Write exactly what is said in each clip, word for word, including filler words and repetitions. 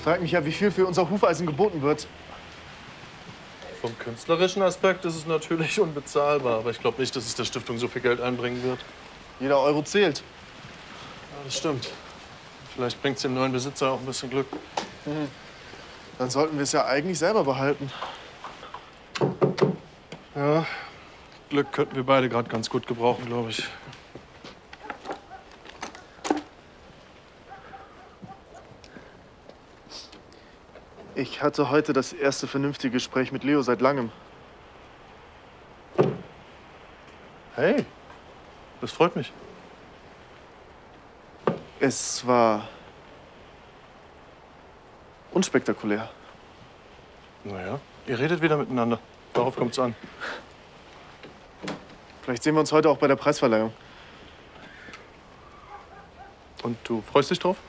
Ich frage mich ja, wie viel für unser Hufeisen geboten wird. Vom künstlerischen Aspekt ist es natürlich unbezahlbar. Aber ich glaube nicht, dass es der Stiftung so viel Geld einbringen wird. Jeder Euro zählt. Ja, das stimmt. Vielleicht bringt es dem neuen Besitzer auch ein bisschen Glück. Mhm. Dann sollten wir es ja eigentlich selber behalten. Ja, Glück könnten wir beide gerade ganz gut gebrauchen, glaube ich. Ich hatte heute das erste vernünftige Gespräch mit Leo seit langem. Hey, das freut mich. Es war unspektakulär. Naja, ihr redet wieder miteinander. Darauf kommt's an. Vielleicht sehen wir uns heute auch bei der Preisverleihung. Und du freust dich drauf?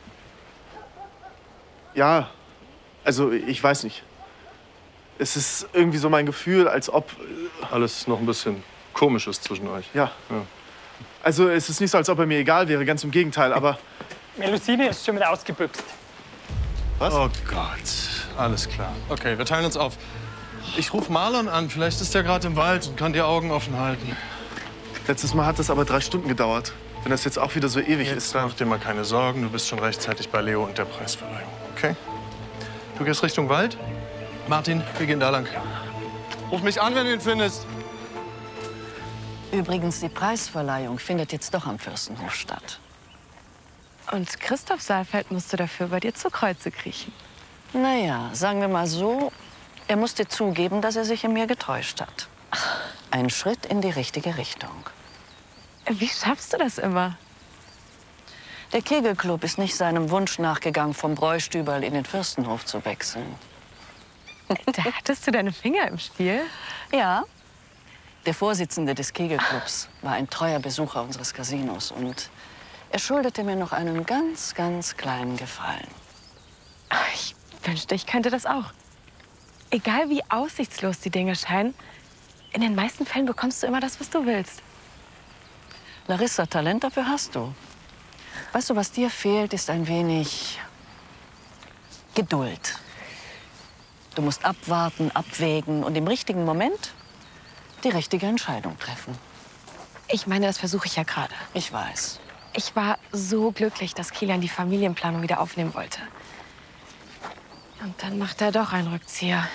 Ja, also ich weiß nicht. Es ist irgendwie so mein Gefühl, als ob... Alles noch ein bisschen komisch ist zwischen euch. Ja. ja. Also es ist nicht so, als ob er mir egal wäre, ganz im Gegenteil, aber... Melusine ist schon wieder ausgebüxt. Was? Oh Gott, alles klar. Okay, wir teilen uns auf. Ich rufe Marlon an, vielleicht ist er gerade im Wald und kann die Augen offen halten. Letztes Mal hat das aber drei Stunden gedauert. Wenn das jetzt auch wieder so ewig jetzt ist, dann... Mach dir mal keine Sorgen, du bist schon rechtzeitig bei Leo und der Preisverleihung, okay? Du gehst Richtung Wald. Martin, wir gehen da lang. Ruf mich an, wenn du ihn findest. Übrigens, die Preisverleihung findet jetzt doch am Fürstenhof statt. Und Christoph Saalfeld musste dafür bei dir zu Kreuze kriechen. Naja, sagen wir mal so, er musste zugeben, dass er sich in mir getäuscht hat. Ein Schritt in die richtige Richtung. Wie schaffst du das immer? Der Kegelclub ist nicht seinem Wunsch nachgegangen, vom Bräustüberl in den Fürstenhof zu wechseln. Da hattest du deine Finger im Spiel? Ja. Der Vorsitzende des Kegelclubs war ein treuer Besucher unseres Casinos und er schuldete mir noch einen ganz, ganz kleinen Gefallen. Ich wünschte, ich könnte das auch. Egal wie aussichtslos die Dinge scheinen, in den meisten Fällen bekommst du immer das, was du willst. Larissa, Talent dafür hast du. Weißt du, was dir fehlt, ist ein wenig Geduld. Du musst abwarten, abwägen und im richtigen Moment die richtige Entscheidung treffen. Ich meine, das versuche ich ja gerade. Ich weiß. Ich war so glücklich, dass Kilian die Familienplanung wieder aufnehmen wollte. Und dann macht er doch einen Rückzieher.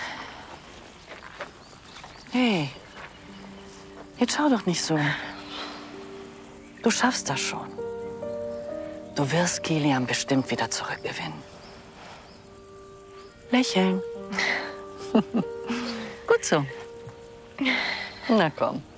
Hey, jetzt schau doch nicht so. Du schaffst das schon. Du wirst Kilian bestimmt wieder zurückgewinnen. Lächeln. Gut so. Na komm.